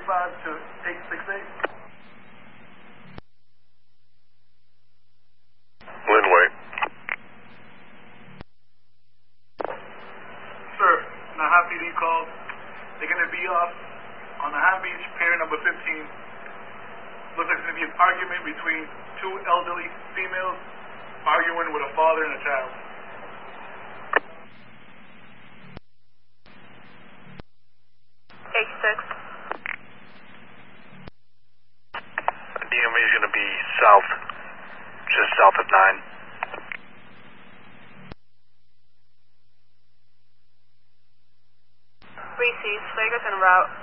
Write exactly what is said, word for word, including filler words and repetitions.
five to eight six eight. Linway. Sir, Naha P D called. They're going to be off on the Ham Beach pier number fifteen. Looks like there's going to be an argument between two elderly females arguing with a father and a child. H six. D M V is going to be south, just south of nine. Received. Vegas en route.